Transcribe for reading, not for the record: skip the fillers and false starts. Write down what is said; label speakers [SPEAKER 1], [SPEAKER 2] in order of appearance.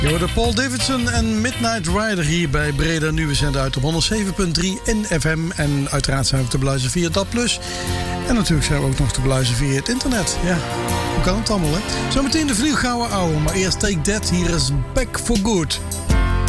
[SPEAKER 1] Je hoorde Paul Davidson en Midnight Rider hier bij Breda. Nu we zenden uit op 107.3 in FM. En uiteraard zijn we te beluisteren via DAB+. En natuurlijk zijn we ook nog te beluisteren via het internet. Ja, hoe kan het allemaal, hè? Zometeen de vlieggouden ouwe. Maar eerst Take That. Hier is Back for Good.